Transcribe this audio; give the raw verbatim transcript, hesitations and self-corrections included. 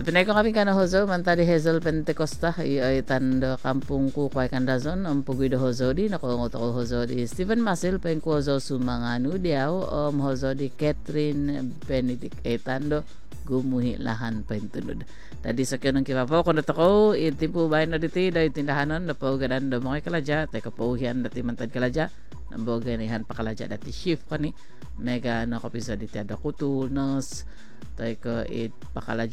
pinay ko kami kana hozo mantadi Hazel Pentecosta ay tando kampung ku kway kandazon ang pugido hozo di nako ngoto hozo di Stephen Masil pen ko hozo sumanganu diaw om hozo di Catherine Benedict ay tando gumuhi lahan pentunod. Tadi sa kanang kipapaw ko natako itimpo bayan na diti day tindahanon na po gadan do mga kalaja tay kapauhian dati mantad kalaja nambo ganihan pa kalaja dati shift kani mega no kapisa diti ada kutul nos tay ko it pakalaja